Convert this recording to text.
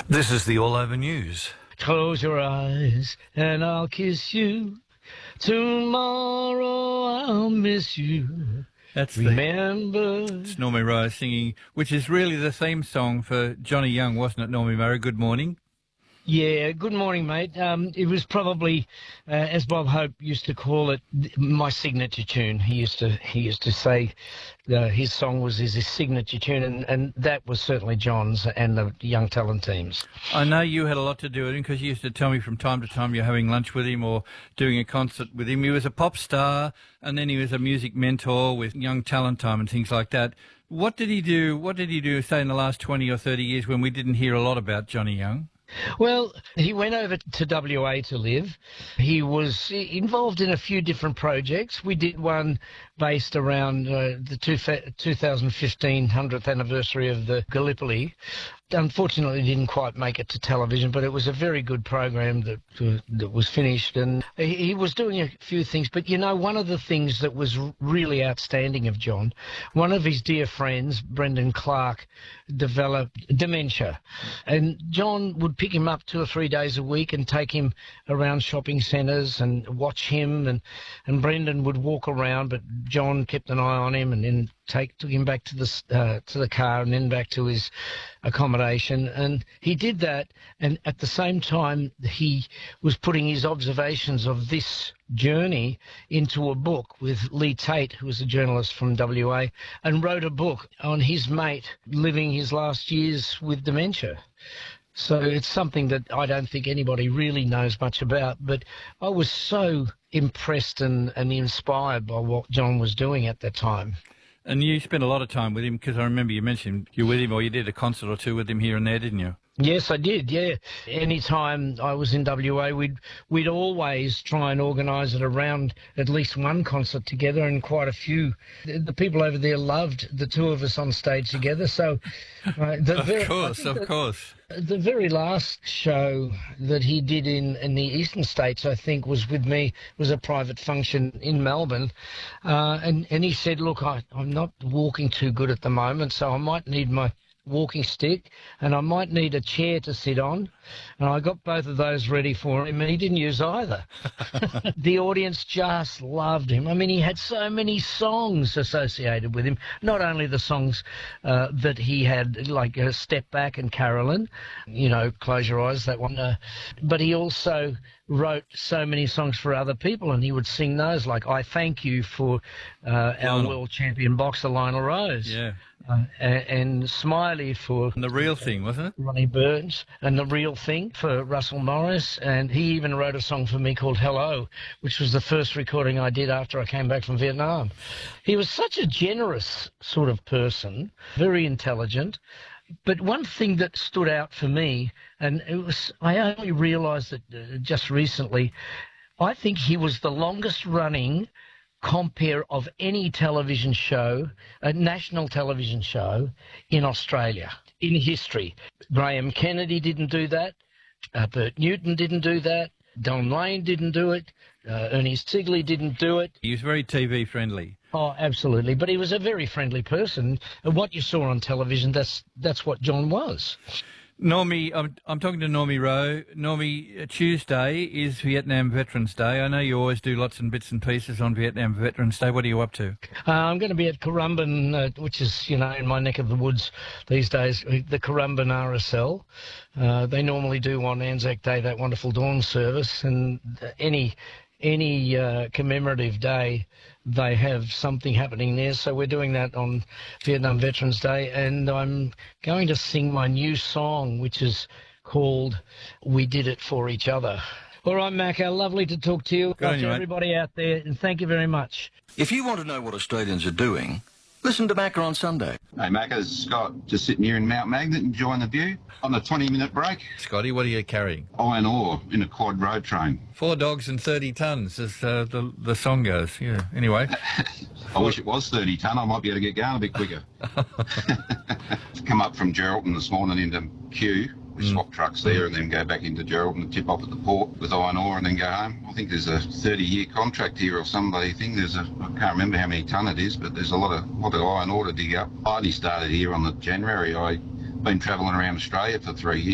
This is the All Over News. Close your eyes and I'll kiss you. Tomorrow I'll miss you. Remember. It's Normie Rowe singing, which is really the theme song for Johnny Young, wasn't it, Normie Rowe? Good morning. Yeah, good morning, mate. It was probably, as Bob Hope used to call it, my signature tune. He used to say his song was his signature tune, and that was certainly John's and the Young Talent teams. I know you had a lot to do with him because you used to tell me from time to time you're having lunch with him or doing a concert with him. He was a pop star, and then he was a music mentor with Young Talent Time and things like that. What did he do? What did he do, say, in the last 20 or 30 years when we didn't hear a lot about Johnny Young? Well, he went over to WA to live. He was involved in a few different projects. We did one based around the 2015 100th anniversary of the Gallipoli. Unfortunately, didn't quite make it to television, but it was a very good program that was finished. And he was doing a few things. But, you know, one of the things that was really outstanding of John, one of his dear friends, Brendan Clark, developed dementia. And John would pick him up 2 or 3 days a week and take him around shopping centres and watch him. And Brendan would walk around, but John kept an eye on him and then took him back to the car and then back to his accommodation. And he did that, and at the same time he was putting his observations of this journey into a book with Lee Tate, who was a journalist from WA, and wrote a book on his mate living his last years with dementia. So it's something that I don't think anybody really knows much about, but I was so impressed and inspired by what John was doing at that time. And you spent a lot of time with him because I remember you mentioned you were with him or you did a concert or two with him here and there, didn't you? Yes, I did, yeah. Any time I was in WA, we'd always try and organise it around at least one concert together, and quite a few. The people over there loved the two of us on stage together. So, of course. The very last show that he did in the eastern states, I think, was with me, was a private function in Melbourne. And he said, look, I'm not walking too good at the moment, so I might need my walking stick and I might need a chair to sit on, and I got both of those ready for him, and he didn't use either. The audience just loved him. I mean, he had so many songs associated with him, not only the songs that he had, like Step Back and Carolyn, you know, Close Your Eyes, that one, but he also wrote so many songs for other people, and he would sing those, like I Thank You for our world champion boxer Lionel Rose. Yeah. And Smiley for... And The Real Thing, wasn't it? Ronnie Burns, and The Real Thing for Russell Morris. And he even wrote a song for me called Hello, which was the first recording I did after I came back from Vietnam. He was such a generous sort of person, very intelligent. But one thing that stood out for me, and I only realised it just recently, I think he was the longest running compere of any television show, a national television show in Australia in history. Graham Kennedy didn't do that. Bert Newton didn't do that. Don Lane didn't do it. Ernie Sigley didn't do it. He was very TV friendly. Oh, absolutely. But he was a very friendly person. And what you saw on television, that's what John was. Normie, I'm talking to Normie Rowe. Normie, Tuesday is Vietnam Veterans Day. I know you always do lots and bits and pieces on Vietnam Veterans Day. What are you up to? I'm going to be at Currumbin, which is, you know, in my neck of the woods these days, the Currumbin RSL. They normally do on Anzac Day that wonderful dawn service, and any commemorative day, they have something happening there. So we're doing that on Vietnam Veterans Day, and I'm going to sing my new song, which is called We Did It For Each Other. All right, Macca, lovely to talk to you. Good on you, mate. Everybody out there, and thank you very much. If you want to know what Australians are doing, listen to Macca on Sunday. Hey, Macca, it's Scott, just sitting here in Mount Magnet enjoying the view on a 20-minute break. Scotty, what are you carrying? Iron ore in a quad road train. 4 dogs and 30 tonnes, as the song goes. Yeah. Anyway. I wish it was 30 tonne. I might be able to get going a bit quicker. Come up from Geraldton this morning into Kew. We swap trucks there and then go back into Geraldton and tip off at the port with iron ore and then go home. I think there's a 30-year contract here or some bloody thing. I can't remember how many tonne it is, but there's a lot of iron ore to dig up. I only started here on the January. I've been travelling around Australia for 3 years.